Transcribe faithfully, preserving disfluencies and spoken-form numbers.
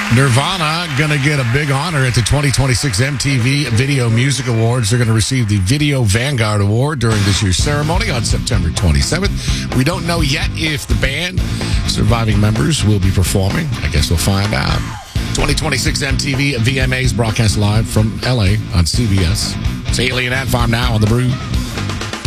Nirvana going to get a big honor at the twenty twenty-six M T V Video Music Awards. They're going to receive the Video Vanguard Award during this year's ceremony on September twenty-seventh. We don't know yet if the band surviving members will be performing. I guess we'll find out. twenty twenty-six M T V V M As broadcast live from L A on C B S. It's Alien Ant Farm now on The Brew.